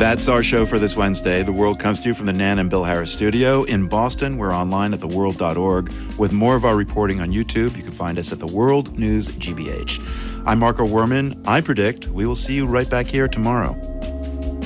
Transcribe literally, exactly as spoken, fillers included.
That's our show for this Wednesday. The World comes to you from the Nan and Bill Harris studio. In Boston, we're online at the world dot org with more of our reporting on YouTube. You can find us at the World News G B H. I'm Marco Werman. I predict we will see you right back here tomorrow.